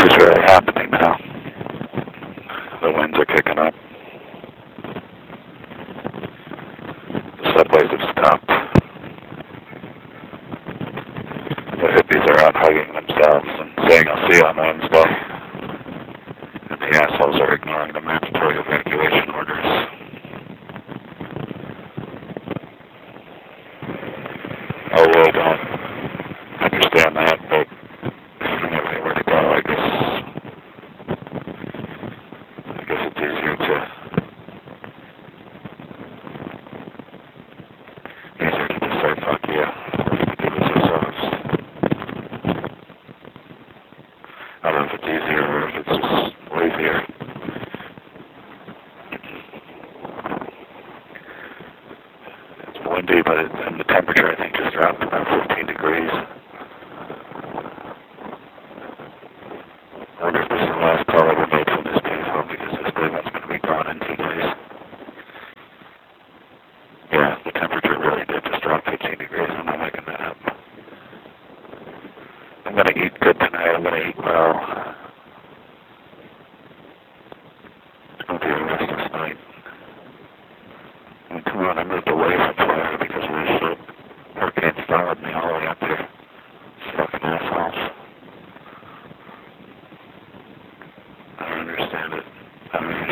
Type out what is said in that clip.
is really happening now. The winds are kicking up. The subways have stopped. The hippies are out hugging themselves and saying, "I'll see you on Wednesday." And the assholes are ignoring the mandatory evacuation orders. I really don't understand that, but if I don't have anywhere to go, I guess it's easier to just say fuck yeah. What we do is ourselves. I don't know if it's easier or if it's just lazier. It's windy, but and the temperature I think just dropped about 15 degrees. I wonder if this is the last call ever made from this payphone because this big one's going to be gone in 2 days. Yeah, the temperature really did just drop 15 degrees. I'm not making that up. I'm going to eat good tonight. I'm going to eat well. It's going to be a restless night. And come on, I moved away from Florida because of this shit. Hurricanes followed me all the way up here. Fucking assholes. I don't understand it. I don't understand